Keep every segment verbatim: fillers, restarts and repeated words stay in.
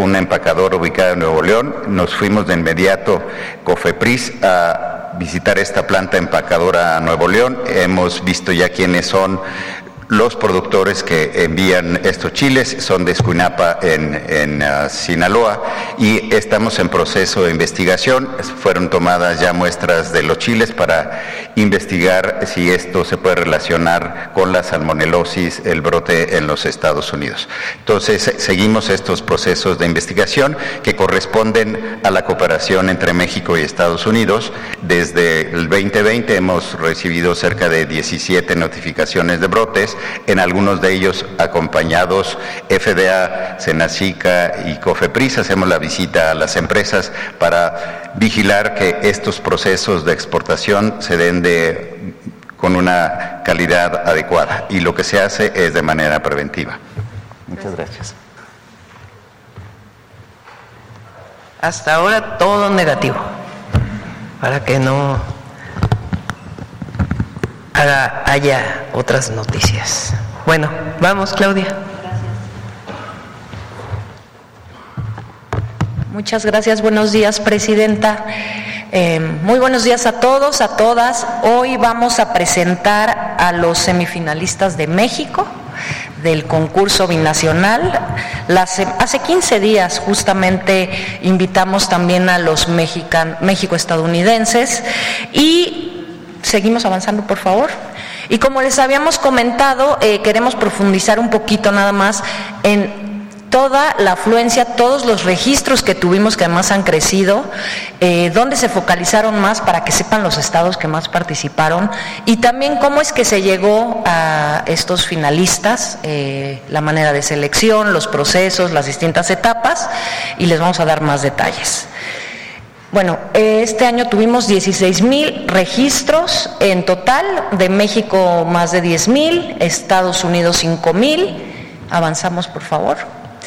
una empacadora ubicada en Nuevo León. Nos fuimos de inmediato, COFEPRIS, a visitar esta planta empacadora a Nuevo León. Hemos visto ya quiénes son los productores que envían estos chiles, son de Escuinapa en, en uh, Sinaloa, y estamos en proceso de investigación. Fueron tomadas ya muestras de los chiles para investigar si esto se puede relacionar con la salmonelosis, el brote en los Estados Unidos. Entonces, seguimos estos procesos de investigación que corresponden a la cooperación entre México y Estados Unidos. Desde el veinte veinte hemos recibido cerca de diecisiete notificaciones de brotes, en algunos de ellos acompañados F D A, Senacica y COFEPRIS. Hacemos la visita a las empresas para vigilar que estos procesos de exportación se den de, con una calidad adecuada, y lo que se hace es de manera preventiva. Muchas gracias. Hasta ahora todo negativo, para que no haga, haya otras noticias. Bueno, vamos, Claudia. Gracias. Muchas gracias. Buenos días, Presidenta. Eh, muy buenos días a todos, a todas. Hoy vamos a presentar a los semifinalistas de México del concurso binacional. Las, hace quince días justamente invitamos también a los mexican, México-estadounidenses, y seguimos avanzando, por favor. Y como les habíamos comentado, eh, queremos profundizar un poquito nada más en toda la afluencia, todos los registros que tuvimos, que además han crecido, eh, dónde se focalizaron más para que sepan los estados que más participaron, y también cómo es que se llegó a estos finalistas, eh, la manera de selección, los procesos, las distintas etapas, y les vamos a dar más detalles. Bueno, este año tuvimos dieciséis mil registros en total, de México más de diez mil, Estados Unidos cinco mil. Avanzamos, por favor.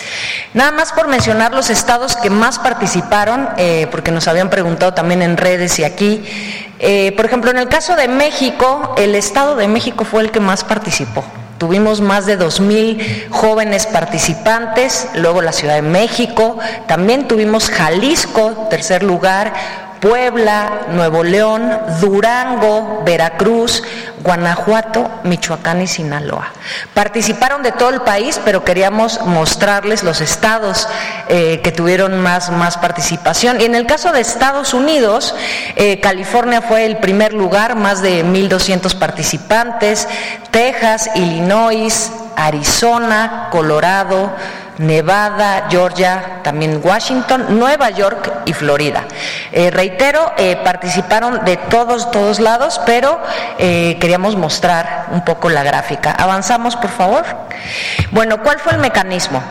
Nada más por mencionar los estados que más participaron, eh, porque nos habían preguntado también en redes y aquí. Eh, por ejemplo, en el caso de México, el Estado de México fue el que más participó. Tuvimos más de dos mil jóvenes participantes, luego la Ciudad de México, también tuvimos Jalisco, tercer lugar, Puebla, Nuevo León, Durango, Veracruz, Guanajuato, Michoacán y Sinaloa. Participaron de todo el país, pero queríamos mostrarles los estados eh, que tuvieron más, más participación. Y en el caso de Estados Unidos, eh, California fue el primer lugar, más de mil doscientos participantes, Texas, Illinois, Arizona, Colorado, Nevada, Georgia, también Washington, Nueva York y Florida. Eh, reitero, eh, participaron de todos, todos lados, pero eh, queríamos mostrar un poco la gráfica. Avanzamos, por favor. Bueno, ¿cuál fue el mecanismo?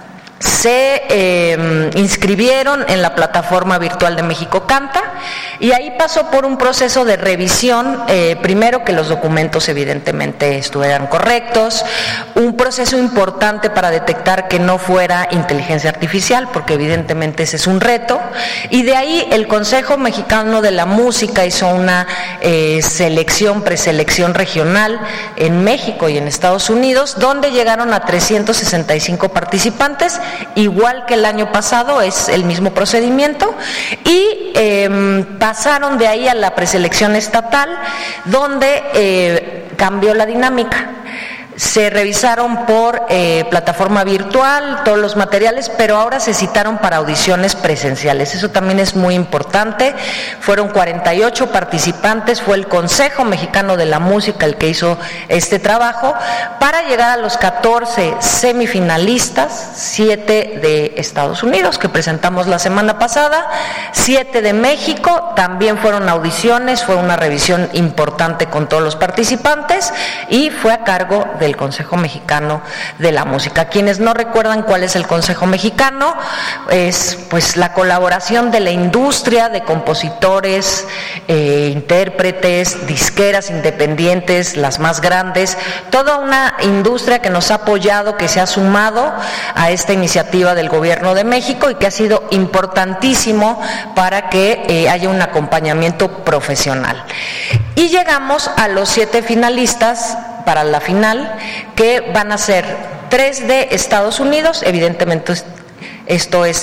Se eh, inscribieron en la plataforma virtual de México Canta, y ahí pasó por un proceso de revisión, eh, primero que los documentos evidentemente estuvieran correctos, un proceso importante para detectar que no fuera inteligencia artificial, porque evidentemente ese es un reto, y de ahí el Consejo Mexicano de la Música hizo una eh, selección, preselección regional en México y en Estados Unidos, donde llegaron a trescientos sesenta y cinco participantes, igual que el año pasado, es el mismo procedimiento, y eh, pasaron de ahí a la preselección estatal, donde eh, cambió la dinámica. Se revisaron por eh, plataforma virtual todos los materiales, pero ahora se citaron para audiciones presenciales. Eso también es muy importante. Fueron cuarenta y ocho participantes, fue el Consejo Mexicano de la Música el que hizo este trabajo, para llegar a los catorce semifinalistas, siete de Estados Unidos, que presentamos la semana pasada, siete de México, también fueron audiciones, fue una revisión importante con todos los participantes, y fue a cargo de del Consejo Mexicano de la Música. Quienes no recuerdan cuál es el Consejo Mexicano, es pues la colaboración de la industria, de compositores, eh, intérpretes, disqueras independientes, las más grandes, toda una industria que nos ha apoyado, que se ha sumado a esta iniciativa del Gobierno de México, y que ha sido importantísimo para que eh, haya un acompañamiento profesional. Y llegamos a los siete finalistas para la final, que van a ser tres de Estados Unidos, evidentemente esto es